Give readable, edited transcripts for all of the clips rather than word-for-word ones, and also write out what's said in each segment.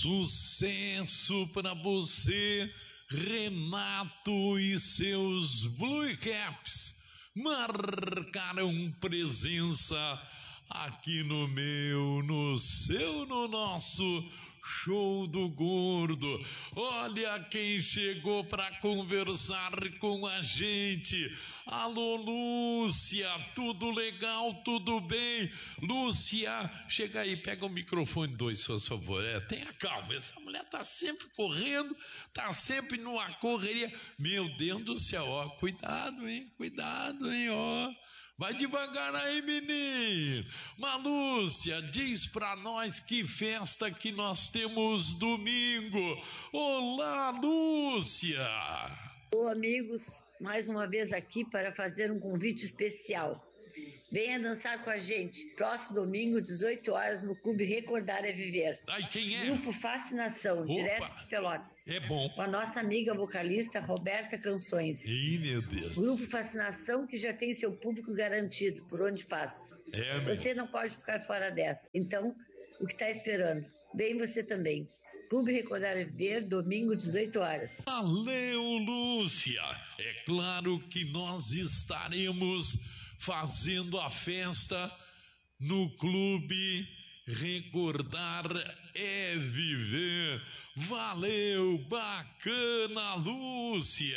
Sucesso para você, Renato e seus Blue Caps. Marcaram presença aqui no meu, no seu, no nosso Show do Gordo. Olha quem chegou para conversar com a gente. Alô, Lúcia, tudo legal, tudo bem? Lúcia, chega aí, pega o microfone 2, por favor. Tenha calma, essa mulher tá sempre correndo, tá sempre numa correria. Meu Deus do céu, ó, cuidado, hein, ó. Vai devagar aí, menino. Malúcia, diz pra nós que festa que nós temos domingo. Olá, Lúcia. Olá, amigos, mais uma vez aqui para fazer um convite especial. Venha dançar com a gente, próximo domingo, 18 horas, no Clube Recordar é Viver. Ai, quem é? Grupo Fascinação, direto de Pelotas. É bom. Com a nossa amiga vocalista Roberta Canções. Ih, meu Deus. Grupo Fascinação que já tem seu público garantido, por onde passa. Você não pode ficar fora dessa. Então, o que está esperando? Vem você também. Clube Recordar é Viver, domingo, 18 horas. Valeu, Lúcia. É claro que nós estaremos fazendo a festa no Clube Recordar é Viver. Valeu, bacana, Lúcia.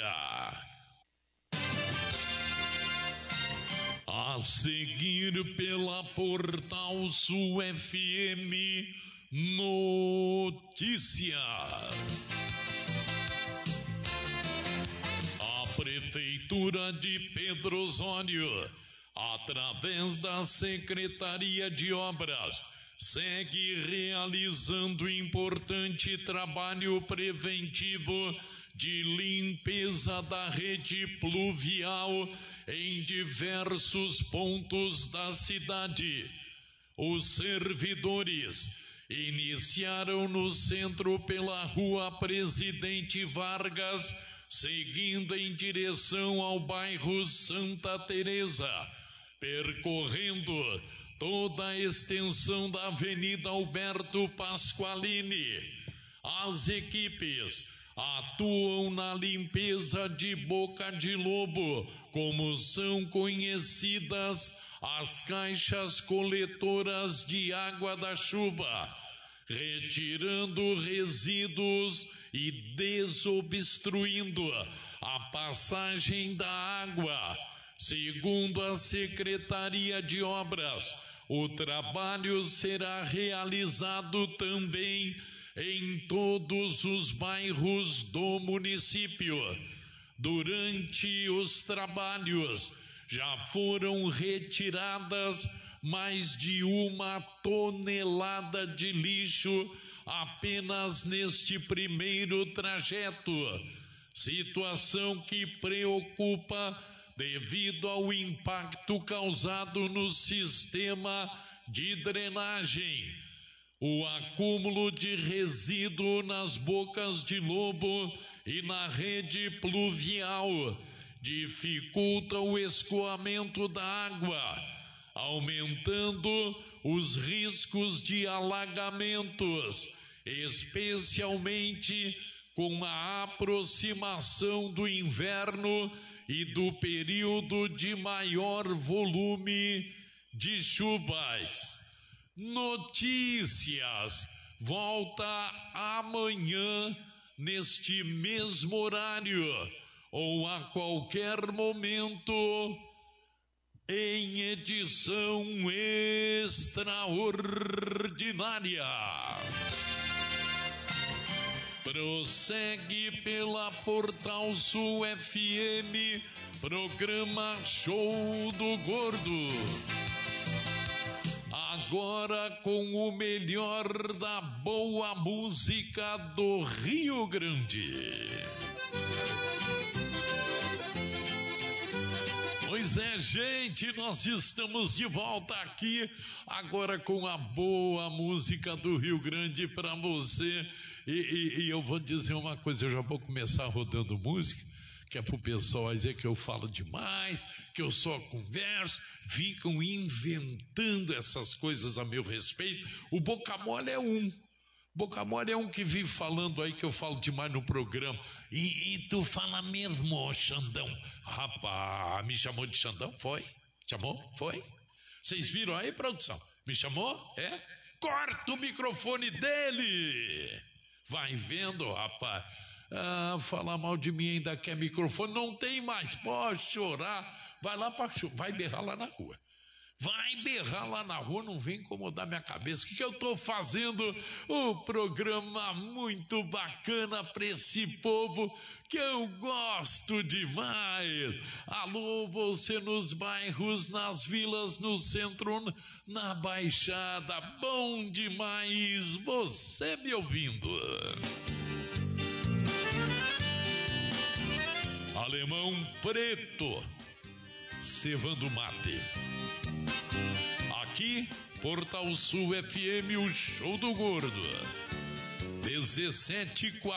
A seguir pela Portal Sul FM Notícias. A Prefeitura de Pedro Osório, através da Secretaria de Obras, segue realizando importante trabalho preventivo de limpeza da rede pluvial em diversos pontos da cidade. Os servidores iniciaram no centro pela Rua Presidente Vargas, seguindo em direção ao bairro Santa Teresa, percorrendo toda a extensão da Avenida Alberto Pasqualini. As equipes atuam na limpeza de Boca de Lobo, como são conhecidas as caixas coletoras de água da chuva, retirando resíduos e desobstruindo a passagem da água. Segundo a Secretaria de Obras, o trabalho será realizado também em todos os bairros do município. Durante os trabalhos, já foram retiradas mais de 1 tonelada de lixo apenas neste primeiro trajeto, situação que preocupa devido ao impacto causado no sistema de drenagem. O acúmulo de resíduo nas bocas de lobo e na rede pluvial dificulta o escoamento da água, aumentando os riscos de alagamentos, especialmente com a aproximação do inverno e do período de maior volume de chuvas. Notícias volta amanhã neste mesmo horário ou a qualquer momento em edição extraordinária. Prossegue pela Portal Sul FM, programa Show do Gordo. Agora com o melhor da boa música do Rio Grande. Pois é, gente, nós estamos de volta aqui agora com a boa música do Rio Grande para você. E eu vou dizer uma coisa, eu já vou começar rodando música, que é pro pessoal dizer que eu falo demais, que eu só converso, ficam inventando essas coisas a meu respeito. O Boca Mole é um. Boca mole é um que vive falando aí que eu falo demais no programa. E tu fala mesmo, Xandão. Rapaz, me chamou de Xandão? Foi? Chamou? Foi? Vocês viram aí, produção? Me chamou? É? Corta o microfone dele! Vai vendo, rapaz. Falar mal de mim ainda quer microfone. Não tem mais, pode chorar. Vai berrar lá na rua. Vai berrar lá na rua, não vem incomodar minha cabeça. O que eu tô fazendo? Um programa muito bacana pra esse povo que eu gosto demais. Alô, você nos bairros, nas vilas, no centro, na Baixada. Bom demais você me ouvindo. Alemão Preto, cevando mate. Aqui, Portal Sul FM, o Show do Gordo. 17:40.